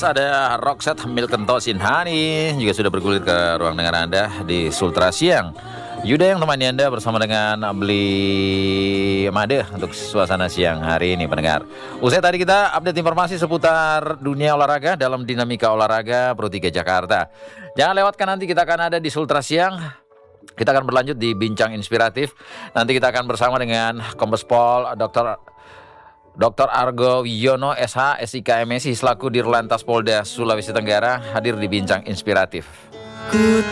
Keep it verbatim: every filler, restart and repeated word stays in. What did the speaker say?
ada Roxette Hamilton Sinhani juga sudah bergulir ke ruang dengar Anda di Sultra Siang. Yuda yang temani Anda bersama dengan Beli Made untuk suasana siang hari ini pendengar. Usai tadi kita update informasi seputar dunia olahraga dalam Dinamika Olahraga Pro tiga Jakarta. Jangan lewatkan, nanti kita akan ada di Sultra Siang. Kita akan berlanjut di Bincang Inspiratif. Nanti kita akan bersama dengan Kombes Pol Doktor Doktor Argo Wiono S H S I K M S I selaku Dirlantas Polda Sulawesi Tenggara hadir di Bincang Inspiratif.